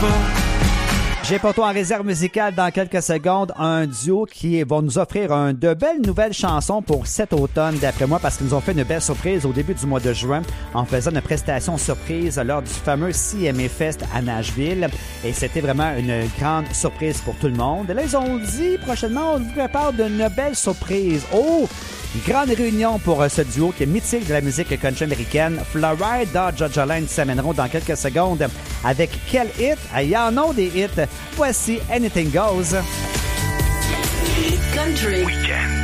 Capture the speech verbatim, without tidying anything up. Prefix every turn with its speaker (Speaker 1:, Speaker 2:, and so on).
Speaker 1: J'ai pour toi en réserve musicale dans quelques secondes un duo qui va nous offrir un, de belles nouvelles chansons pour cet automne, d'après moi, parce qu'ils nous ont fait une belle surprise au début du mois de juin en faisant une prestation surprise lors du fameux C M A Fest à Nashville. Et c'était vraiment une grande surprise pour tout le monde. Et là, ils ont dit prochainement, on vous prépare d'une belle surprise. Oh! Grande réunion pour ce duo qui est mythique de la musique country américaine. Florida Georgia Line s'amèneront dans quelques secondes avec quel hit? Il y en a des hits. Voici Anything Goes.
Speaker 2: Country Weekend.